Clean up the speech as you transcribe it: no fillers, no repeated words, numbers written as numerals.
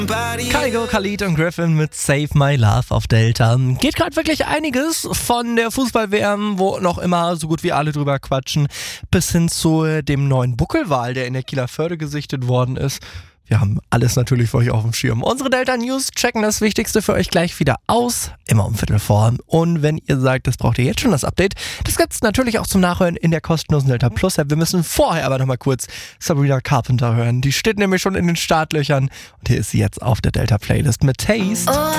Kygo, Khalid und Griffin mit Save My Love auf Delta. Geht gerade wirklich einiges von der Fußball-WM, wo noch immer so gut wie alle drüber quatschen, bis hin zu dem neuen Buckelwal, der in der Kieler Förde gesichtet worden ist. Wir haben alles natürlich für euch auf dem Schirm. Unsere Delta News checken das Wichtigste für euch gleich wieder aus, immer um 15:15. Und wenn ihr sagt, das braucht ihr jetzt schon das Update, das gibt's natürlich auch zum Nachhören in der kostenlosen Delta Plus App. Wir müssen vorher aber nochmal kurz Sabrina Carpenter hören. Die steht nämlich schon in den Startlöchern und hier ist sie jetzt auf der Delta Playlist mit Taste.